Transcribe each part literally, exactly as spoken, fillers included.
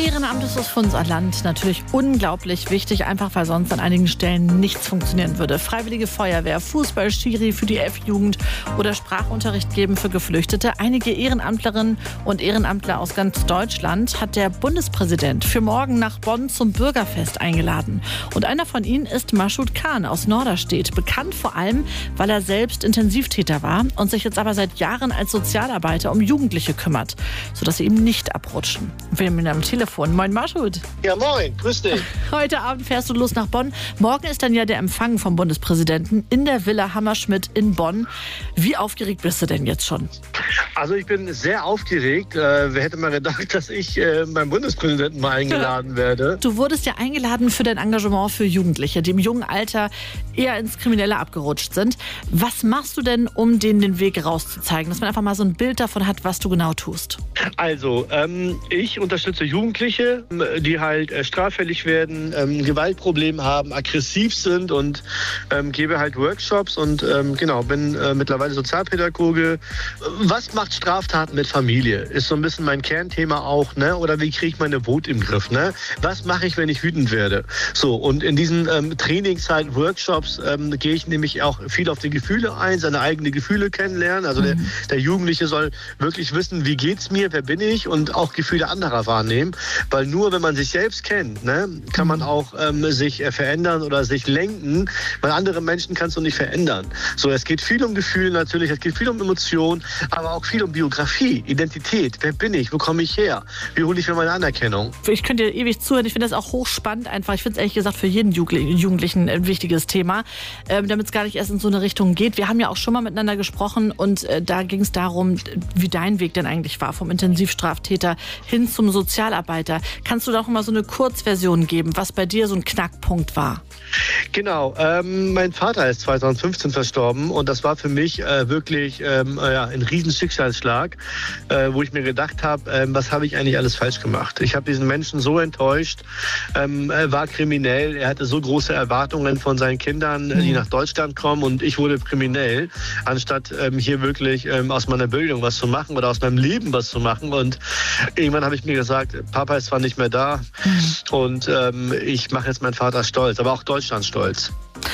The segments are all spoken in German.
Ehrenamt ist es für unser Land natürlich unglaublich wichtig, einfach weil sonst an einigen Stellen nichts funktionieren würde. Freiwillige Feuerwehr, Fußball, Schiri für die F-Jugend oder Sprachunterricht geben für Geflüchtete. Einige Ehrenamtlerinnen und Ehrenamtler aus ganz Deutschland hat der Bundespräsident für morgen nach Bonn zum Bürgerfest eingeladen. Und einer von ihnen ist Maschud Khan aus Norderstedt, bekannt vor allem, weil er selbst Intensivtäter war und sich jetzt aber seit Jahren als Sozialarbeiter um Jugendliche kümmert, sodass sie eben nicht abrutschen. Wir haben ihn am Telefon. Moin Maschud. Ja, moin, grüß dich. Heute Abend fährst du los nach Bonn. Morgen ist dann ja der Empfang vom Bundespräsidenten in der Villa Hammerschmidt in Bonn. Wie aufgeregt bist du denn jetzt schon? Also ich bin sehr aufgeregt. Äh, wer hätte mal gedacht, dass ich äh, beim Bundespräsidenten mal eingeladen werde? Du wurdest ja eingeladen für dein Engagement für Jugendliche, die im jungen Alter eher ins Kriminelle abgerutscht sind. Was machst du denn, um denen den Weg rauszuzeigen, dass man einfach mal so ein Bild davon hat, was du genau tust? Also, ähm, ich unterstütze Jugendliche, die halt äh, straffällig werden, ähm, Gewaltprobleme haben, aggressiv sind und ähm, gebe halt Workshops und ähm, genau, bin äh, mittlerweile Sozialpädagoge. Was macht Straftaten mit Familie? Ist so ein bisschen mein Kernthema auch, ne? Oder wie kriege ich meine Wut im Griff, ne? Was mache ich, wenn ich wütend werde? So, und in diesen ähm, Trainings, halt Workshops, ähm, gehe ich nämlich auch viel auf die Gefühle ein, seine eigenen Gefühle kennenlernen. Also mhm. der, der Jugendliche soll wirklich wissen, wie geht's mir, wer bin ich und auch Gefühle anderer wahrnehmen. Weil nur wenn man sich selbst kennt, ne, kann man auch ähm, sich äh, verändern oder sich lenken, weil andere Menschen kannst du nicht verändern. So, es geht viel um Gefühle natürlich, es geht viel um Emotionen, aber auch viel um Biografie, Identität. Wer bin ich? Wo komme ich her? Wie hole ich mir meine Anerkennung? Ich könnte dir ewig zuhören. Ich finde das auch hochspannend einfach. Ich finde es ehrlich gesagt für jeden Jugendlichen ein wichtiges Thema, ähm, damit es gar nicht erst in so eine Richtung geht. Wir haben ja auch schon mal miteinander gesprochen und äh, da ging es darum, wie dein Weg denn eigentlich war, vom Intensivstraftäter hin zum Sozialarbeiter. Kannst du da auch mal so eine Kurzversion geben, was bei dir so ein Knackpunkt war? Genau, ähm, mein Vater ist zweitausendfünfzehn verstorben und das war für mich äh, wirklich ähm, äh, ja, ein riesen Schicksalsschlag, äh, wo ich mir gedacht habe, äh, was habe ich eigentlich alles falsch gemacht? Ich habe diesen Menschen so enttäuscht, ähm, er war kriminell, er hatte so große Erwartungen von seinen Kindern, mhm. die nach Deutschland kommen und ich wurde kriminell, anstatt ähm, hier wirklich ähm, aus meiner Bildung was zu machen oder aus meinem Leben was zu machen. Und irgendwann habe ich mir gesagt, Papa ist zwar nicht mehr da mhm. und ähm, ich mache jetzt meinen Vater stolz, aber auch Deutschland stolz.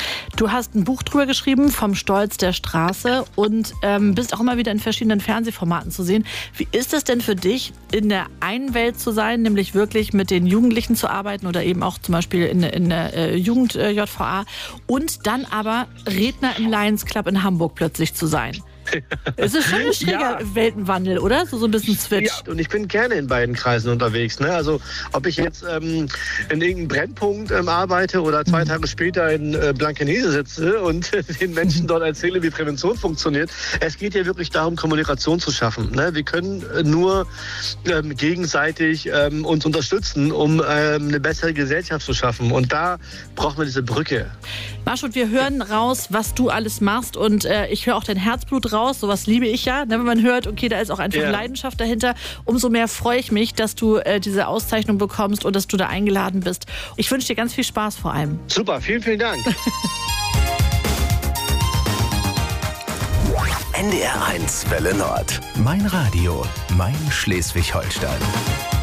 Du hast ein Buch drüber geschrieben, vom Stolz der Straße, und ähm, bist auch immer wieder in verschiedenen Fernsehformaten zu sehen. Wie ist es denn für dich, in der einen Welt zu sein, nämlich wirklich mit den Jugendlichen zu arbeiten oder eben auch zum Beispiel in, in der äh, Jugend-J V A und dann aber Redner im Lions Club in Hamburg plötzlich zu sein? Es ist schon ein schräger ja. Weltenwandel, oder? So, so ein bisschen Switch. Ja, und ich bin gerne in beiden Kreisen unterwegs. Ne? Also ob ich jetzt ähm, in irgendeinem Brennpunkt ähm, arbeite oder zwei Tage später in äh, Blankenese sitze und den Menschen dort erzähle, wie Prävention funktioniert. Es geht ja wirklich darum, Kommunikation zu schaffen. Ne? Wir können nur ähm, gegenseitig ähm, uns unterstützen, um ähm, eine bessere Gesellschaft zu schaffen. Und da braucht man diese Brücke. Maschud, wir hören raus, was du alles machst, und äh, ich höre auch dein Herzblut raus. Sowas liebe ich ja, ne? Wenn man hört, okay, da ist auch einfach ja. Leidenschaft dahinter. Umso mehr freue ich mich, dass du äh, diese Auszeichnung bekommst und dass du da eingeladen bist. Ich wünsche dir ganz viel Spaß vor allem. Super, vielen, vielen Dank. N D R eins Welle Nord. Mein Radio, mein Schleswig-Holstein.